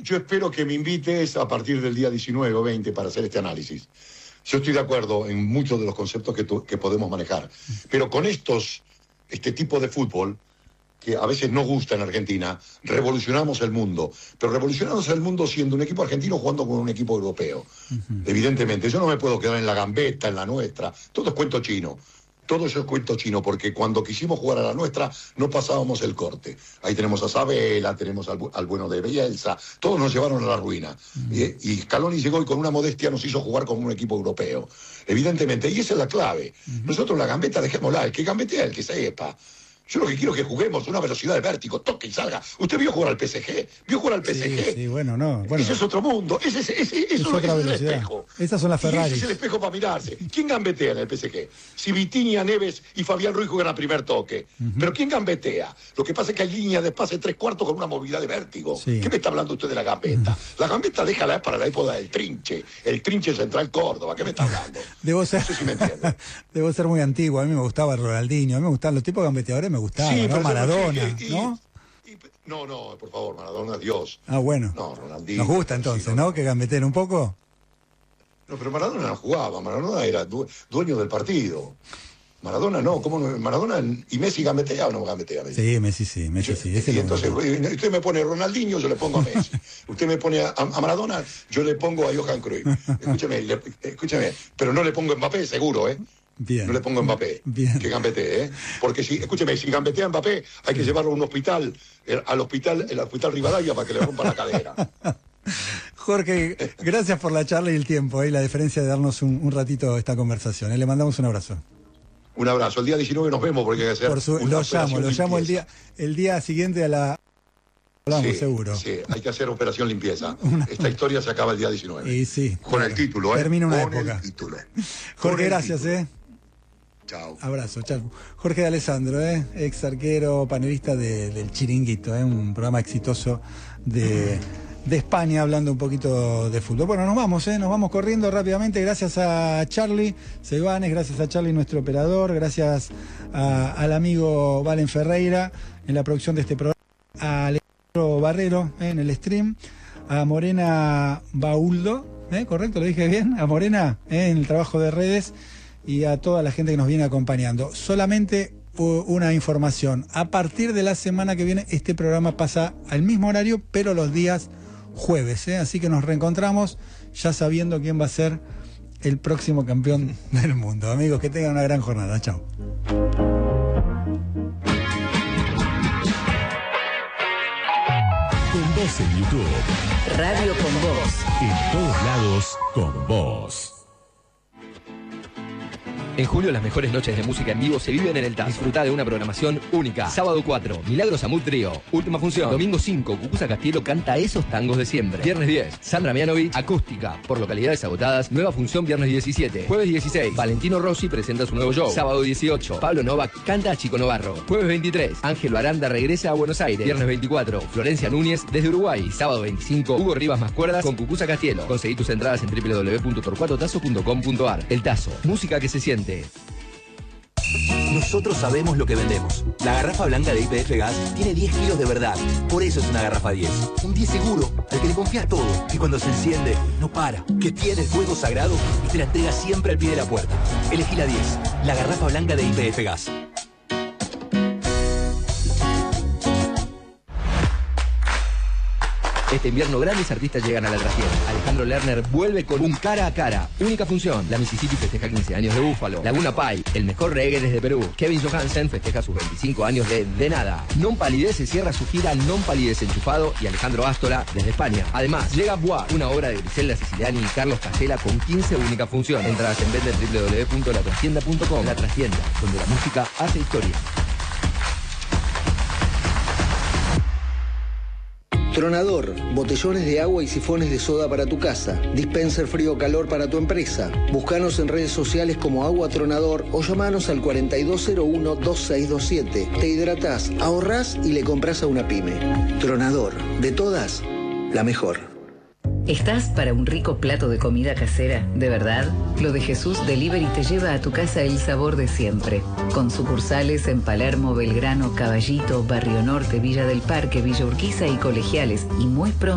yo espero que me invites a partir del día 19 o 20 para hacer este análisis. Yo estoy de acuerdo en muchos de los conceptos que podemos manejar, pero con este tipo de fútbol, que a veces no gusta en Argentina, revolucionamos el mundo. Pero revolucionamos el mundo siendo un equipo argentino jugando con un equipo europeo. Evidentemente, yo no me puedo quedar en la gambeta, en la nuestra. Todo es cuento chino. Todo eso es cuento chino, porque cuando quisimos jugar a la nuestra, no pasábamos el corte. Ahí tenemos a Sabela, tenemos al bueno de Bielsa, todos nos llevaron a la ruina. Y Scaloni llegó y con una modestia nos hizo jugar como un equipo europeo. Evidentemente, y esa es la clave. Nosotros la gambeta dejémosla, el que gambetea, el que sepa. Yo lo que quiero es que juguemos a una velocidad de vértigo, toque y salga. ¿Usted vio jugar al PSG? ¿Vio jugar al PSG? Sí, bueno, no. Bueno, ese es otro mundo, eso es otra el velocidad. espejo. Esas son las Ferrari. Ese es el espejo para mirarse. ¿Quién gambetea en el PSG? Si Vitinha, Neves y Fabián Ruiz juegan al primer toque. Pero ¿quién gambetea? Lo que pasa es que hay líneas de pase 3/4 con una movilidad de vértigo. Sí. ¿Qué me está hablando usted de la gambeta? La gambeta déjala para la época del trinche. El trinche central Córdoba. ¿Qué me está hablando? Debo ser, no sé si me entiende. Debo ser muy antiguo. A mí me gustaba Ronaldinho, a mí me gustaban los tipos gambeteadores, me gustaban, Sí, ¿no? Maradona, ¿no? No, por favor, Maradona, Dios. Ah, bueno. No, Ronaldinho. Nos gusta entonces, sí, ¿no? Que gambeteen un poco. No, pero Maradona no jugaba, Maradona era dueño del partido. Maradona no, ¿cómo no? Maradona y Messi gambetea o no gambetea. Sí, Messi sí. Y entonces, usted me pone Ronaldinho, yo le pongo a Messi. Usted me pone a Maradona, yo le pongo a Johan Cruyff. Escúcheme, pero no le pongo a Mbappé, seguro, ¿eh? Bien. No le pongo a Mbappé, Bien. que gambetee, ¿eh? Porque si gambetea a Mbappé, hay que llevarlo a un hospital, el hospital Rivadavia, para que le rompa la cadera. Jorge, gracias por la charla y el tiempo, y la deferencia de darnos un ratito esta conversación. Le mandamos un abrazo. Un abrazo. El día 19 nos vemos porque hay que hacer lo llamo el día siguiente a la... Hablamos, sí, seguro. Sí, hay que hacer operación limpieza. Esta historia se acaba el día 19. Y sí. Con el título, ¿eh? Termina una con época. El título. Jorge, gracias, ¿eh? Chao. Abrazo, chao. Jorge de Alessandro, ex arquero, panelista del Chiringuito, un programa exitoso de España, hablando un poquito de fútbol. Bueno, nos vamos corriendo rápidamente. Gracias a Charlie Sebanes, gracias a Charlie, nuestro operador, gracias al amigo Valen Ferreira en la producción de este programa, a Alejandro Barrero en el stream, a Morena Bauldo, correcto, lo dije bien, a Morena en el trabajo de redes, y a toda la gente que nos viene acompañando. Solamente una información: a partir de la semana que viene este programa pasa al mismo horario, pero los días jueves, así que nos reencontramos ya sabiendo quién va a ser el próximo campeón del mundo. Amigos, que tengan una gran jornada. Chao. Con vos en YouTube. Radio con Vos. En todos lados, con vos. En julio las mejores noches de música en vivo se viven en el Tazo. Disfruta de una programación única. Sábado 4, Milagros Amut Trío. Última función. Domingo 5, Cucuza Castielo canta esos tangos de siempre. Viernes 10, Sandra Mianovich, acústica. Por localidades agotadas, nueva función viernes 17. Jueves 16, Valentino Rossi presenta su nuevo show. Sábado 18, Pablo Novak canta a Chico Novarro. Jueves 23, Ángelo Aranda regresa a Buenos Aires. Viernes 24, Florencia Núñez desde Uruguay. Sábado 25, Hugo Rivas más cuerdas con Cucuza Castielo. Conseguí tus entradas en www.torcuatotazo.com.ar. El Tazo, música que se siente. Nosotros sabemos lo que vendemos. La garrafa blanca de YPF Gas tiene 10 kilos de verdad. Por eso es una garrafa 10. Un 10 seguro, al que le confías todo. Y cuando se enciende, no para. Que tiene el fuego sagrado y te la entrega siempre al pie de la puerta. Elegí la 10. La garrafa blanca de YPF Gas. Este invierno grandes artistas llegan a la trastienda. Alejandro Lerner vuelve con un cara a cara. Única función. La Mississippi festeja 15 años de Búfalo. Laguna Pai, el mejor reggae desde Perú. Kevin Johansen festeja sus 25 años de nada. Non Palidece cierra su gira Non Palidece Enchufado y Alejandro Ástola desde España. Además, llega Bois, una obra de Griselda Siciliani y Carlos Casella con 15 únicas funciones. Entradas en venta en www.latrastienda.com. La Trastienda, donde la música hace historia. Tronador, botellones de agua y sifones de soda para tu casa. Dispenser frío-calor para tu empresa. Búscanos en redes sociales como Agua Tronador o llamanos al 4201-2627. Te hidratás, ahorrás y le compras a una pyme. Tronador, de todas, la mejor. ¿Estás para un rico plato de comida casera? ¿De verdad? Lo de Jesús Delivery te lleva a tu casa el sabor de siempre. Con sucursales en Palermo, Belgrano, Caballito, Barrio Norte, Villa del Parque, Villa Urquiza y Colegiales. Y muy pronto